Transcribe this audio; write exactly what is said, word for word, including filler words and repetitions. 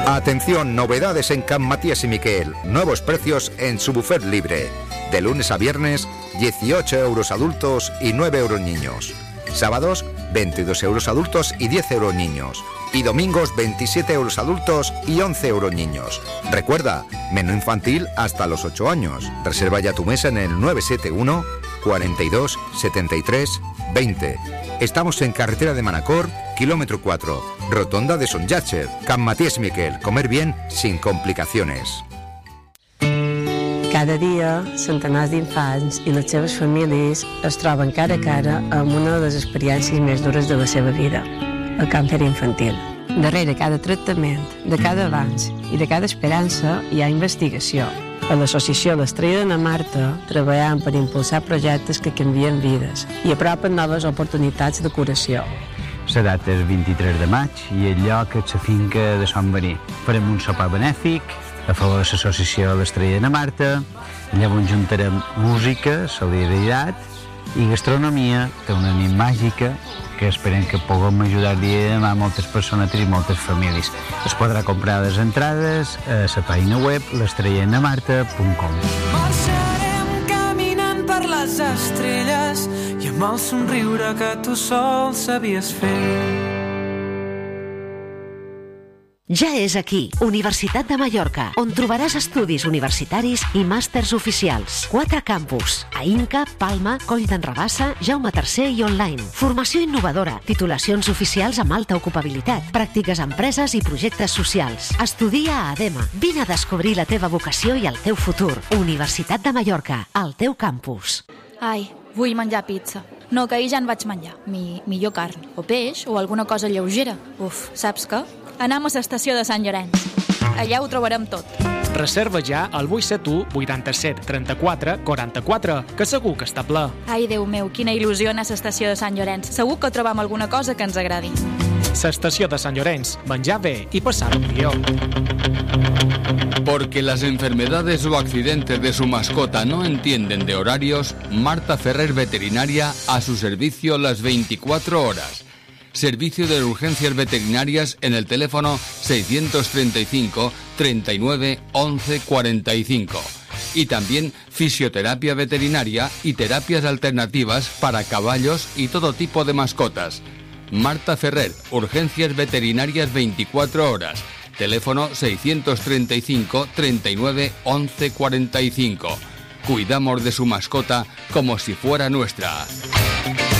Atención, novedades en Can Matías y Miquel. Nuevos precios en su buffet libre. De lunes a viernes, dieciocho euros adultos y nueve euros niños. Sábados, veintidós euros adultos y diez euros niños. Y domingos, veintisiete euros adultos y once euros niños. Recuerda, menú infantil hasta los ocho años. Reserva ya tu mesa en el nueve siete uno, cuarenta y dos, setenta y tres, veinte. Estamos en carretera de Manacor, kilómetro cuatro, rotonda de Son Llàtzer. Can Matías Miquel, comer bien sin complicaciones. Cada dia, centenars d'infants i les seves famílies es troben cara a cara amb una de les experiències més dures de la seva vida, el càncer infantil. Darrere cada tractament, de cada avanç i de cada esperança hi ha investigació. A l'associació L'Estrella de na Marta treballem per impulsar projectes que canvien vides i apropen noves oportunitats de curació. La data és vint-i-tres de maig i el lloc és la finca de Sant Marí. Farem un sopar benèfic a favor de l'associació L'Estrella de na Marta. Llavors juntarem música, solidaritat i gastronomia, té una nit màgica que esperem que puguem ajudar-hi a moltes persones i moltes famílies. Es podrà comprar les entrades a la pàgina web l'estrella de na marta punt com. Marxarem caminant per les estrelles i amb el somriure que tu sol sabies fer. Ja és aquí, Universitat de Mallorca, on trobaràs estudis universitaris i màsters oficials. Quatre campus, a Inca, Palma, Coll d'en Rabassa, Jaume tercer i online. Formació innovadora, titulacions oficials amb alta ocupabilitat, pràctiques a empreses i projectes socials. Estudia a ADEMA. Vine a descobrir la teva vocació i el teu futur. Universitat de Mallorca, el teu campus. Ai, vull menjar pizza. No, que ahir ja en vaig menjar. Mi, millor carn, o peix, o alguna cosa lleugera. Uf, saps què? Anem a l'estació de Sant Llorenç. Allà ho trobarem tot. Reserva ja al vuit set u, vuitanta-set, trenta-quatre, quaranta-quatre, que segur que està ple. Ai, Déu meu, quina il·lusió anar a l'estació de Sant Llorenç. Segur que trobam alguna cosa que ens agradi. L'estació de Sant Llorenç, menjar bé i passar-ho millor. Porque las enfermedades o accidentes de su mascota no entienden de horarios, Marta Ferrer Veterinaria a su servicio las veinticuatro horas. Servicio de urgencias veterinarias en el teléfono seiscientos treinta y cinco, treinta y nueve, once, cuarenta y cinco. Y también fisioterapia veterinaria y terapias alternativas para caballos y todo tipo de mascotas. Marta Ferrer, urgencias veterinarias veinticuatro horas. Teléfono seiscientos treinta y cinco, treinta y nueve, once, cuarenta y cinco. Cuidamos de su mascota como si fuera nuestra.